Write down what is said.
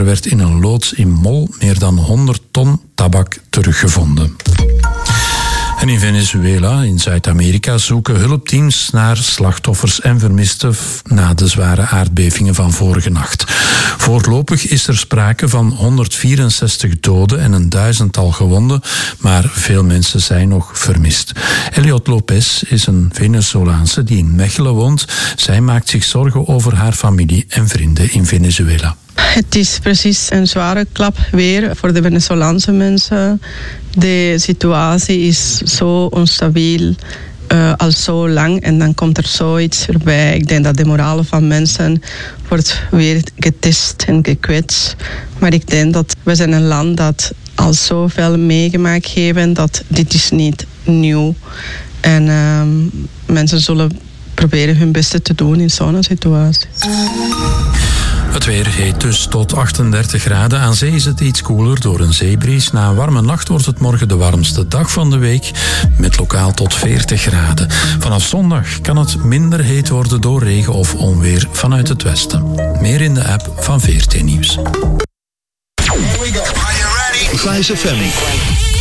Er werd in een loods in Mol meer dan 100 ton tabak teruggevonden. En in Venezuela, in Zuid-Amerika, zoeken hulpteams naar slachtoffers en vermisten na de zware aardbevingen van vorige nacht. Voorlopig is er sprake van 164 doden en een 1000-tal gewonden, maar veel mensen zijn nog vermist. Eliot Lopez is een Venezolaanse die in Mechelen woont. Zij maakt zich zorgen over haar familie en vrienden in Venezuela. Het is precies een zware klap weer voor de Venezolaanse mensen. De situatie is zo onstabiel al zo lang en dan komt er zoiets erbij. Ik denk dat de morale van mensen wordt weer getest en gekwetst. Maar ik denk dat we zijn een land dat al zoveel meegemaakt hebben dat dit is niet nieuw. En mensen zullen proberen hun beste te doen in zo'n situatie. Het weer heet dus tot 38 graden. Aan zee is het iets koeler door een zeebries. Na een warme nacht wordt het morgen de warmste dag van de week, met lokaal tot 40 graden. Vanaf zondag kan het minder heet worden door regen of onweer vanuit het westen. Meer in de app van VRT Nieuws. Vice FM.